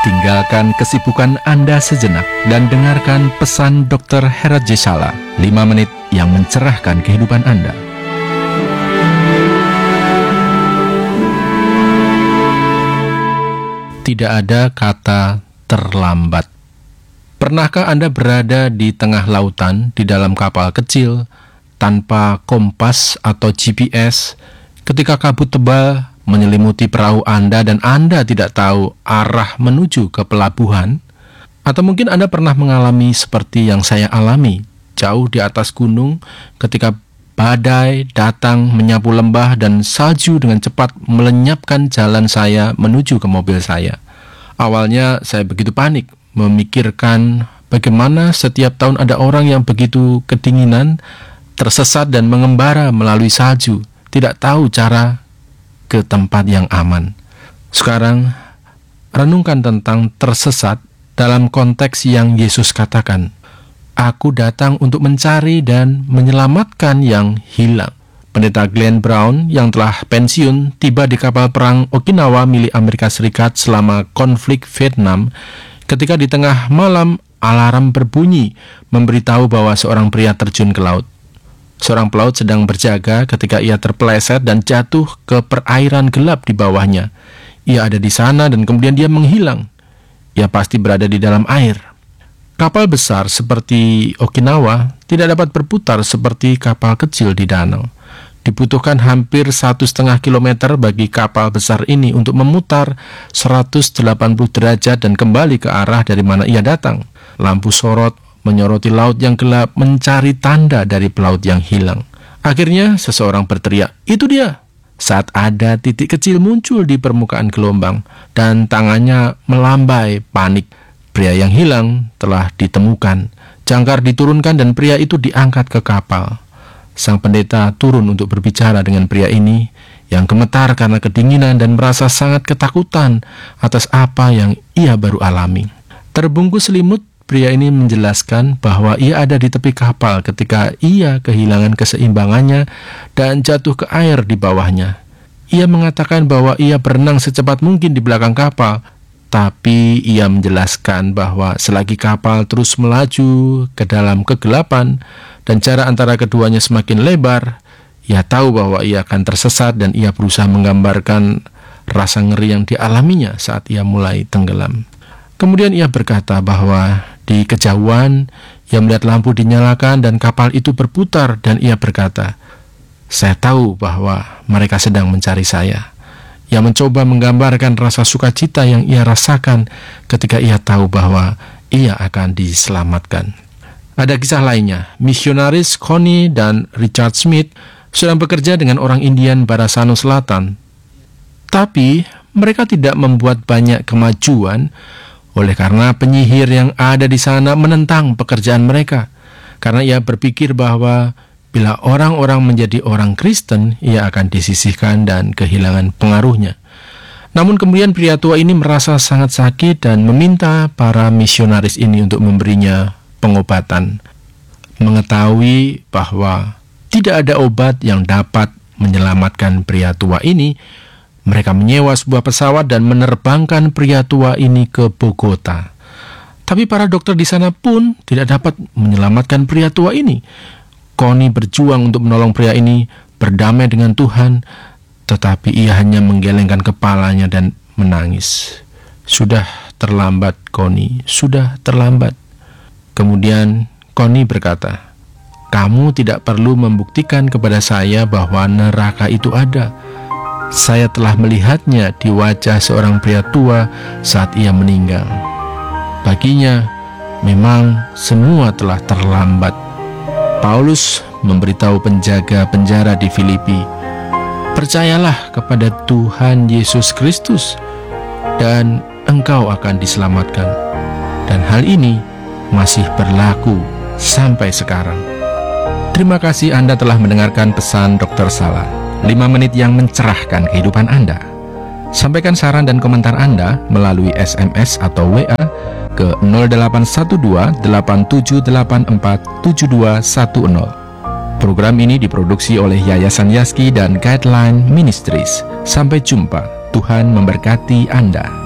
Tinggalkan kesibukan Anda sejenak dan dengarkan pesan Dr. Herat J. Sala, 5 menit yang mencerahkan kehidupan Anda. Tidak ada kata terlambat. Pernahkah Anda berada di tengah lautan di dalam kapal kecil tanpa kompas atau GPS ketika kabut tebal menyelimuti perahu Anda dan Anda tidak tahu arah menuju ke pelabuhan? Atau mungkin Anda pernah mengalami seperti yang saya alami, jauh di atas gunung ketika badai datang menyapu lembah dan salju dengan cepat melenyapkan jalan saya menuju ke mobil saya. Awalnya saya begitu panik, memikirkan bagaimana setiap tahun ada orang yang begitu kedinginan, tersesat dan mengembara melalui salju, tidak tahu cara ke tempat yang aman. Sekarang, renungkan tentang tersesat dalam konteks yang Yesus katakan, "Aku datang untuk mencari dan menyelamatkan yang hilang." Pendeta Glenn Brown yang telah pensiun tiba di kapal perang Okinawa milik Amerika Serikat selama konflik Vietnam. Ketika di tengah malam alarm berbunyi memberitahu bahwa seorang pria terjun ke laut. Seorang pelaut sedang berjaga ketika ia terpeleset dan jatuh ke perairan gelap di bawahnya. Ia ada di sana dan kemudian dia menghilang. Ia pasti berada di dalam air. Kapal besar seperti Okinawa tidak dapat berputar seperti kapal kecil di danau. Dibutuhkan hampir 1,5 kilometer bagi kapal besar ini untuk memutar 180 derajat dan kembali ke arah dari mana ia datang. Lampu sorot menyoroti laut yang gelap, mencari tanda dari pelaut yang hilang. Akhirnya seseorang berteriak, "Itu dia!" Saat ada titik kecil muncul di permukaan gelombang dan tangannya melambai panik. Pria yang hilang telah ditemukan. Jangkar diturunkan dan pria itu diangkat ke kapal. Sang pendeta turun untuk berbicara dengan pria ini yang gemetar karena kedinginan dan merasa sangat ketakutan atas apa yang ia baru alami. Terbungkus selimut, pria ini menjelaskan bahwa ia ada di tepi kapal ketika ia kehilangan keseimbangannya dan jatuh ke air di bawahnya. Ia mengatakan bahwa ia berenang secepat mungkin di belakang kapal, tapi ia menjelaskan bahwa selagi kapal terus melaju ke dalam kegelapan dan jarak antara keduanya semakin lebar, ia tahu bahwa ia akan tersesat dan ia berusaha menggambarkan rasa ngeri yang dialaminya saat ia mulai tenggelam. Kemudian ia berkata bahwa di kejauhan, ia melihat lampu dinyalakan dan kapal itu berputar dan ia berkata, "Saya tahu bahwa mereka sedang mencari saya." Ia mencoba menggambarkan rasa sukacita yang ia rasakan ketika ia tahu bahwa ia akan diselamatkan. Ada kisah lainnya, misionaris Connie dan Richard Smith sedang bekerja dengan orang Indian Barasano Selatan. Tapi mereka tidak membuat banyak kemajuan oleh karena penyihir yang ada di sana menentang pekerjaan mereka. Karena ia berpikir bahwa bila orang-orang menjadi orang Kristen, ia akan disisihkan dan kehilangan pengaruhnya. Namun kemudian pria tua ini merasa sangat sakit dan meminta para misionaris ini untuk memberinya pengobatan. Mengetahui bahwa tidak ada obat yang dapat menyelamatkan pria tua ini, mereka menyewa sebuah pesawat dan menerbangkan pria tua ini ke Bogota. Tapi para dokter di sana pun tidak dapat menyelamatkan pria tua ini. Connie berjuang untuk menolong pria ini berdamai dengan Tuhan, tetapi ia hanya menggelengkan kepalanya dan menangis. "Sudah terlambat, Connie, sudah terlambat." Kemudian Connie berkata, "Kamu tidak perlu membuktikan kepada saya bahwa neraka itu ada. Saya telah melihatnya di wajah seorang pria tua saat ia meninggal. Baginya, memang semua telah terlambat." Paulus memberitahu penjaga penjara di Filipi, "Percayalah kepada Tuhan Yesus Kristus dan engkau akan diselamatkan." Dan hal ini masih berlaku sampai sekarang. Terima kasih Anda telah mendengarkan pesan Dr. Sala, 5 menit yang mencerahkan kehidupan Anda. Sampaikan saran dan komentar Anda melalui SMS atau WA ke 0812-8784-7210. Program ini diproduksi oleh Yayasan Yaski dan Guideline Ministries. Sampai jumpa. Tuhan memberkati Anda.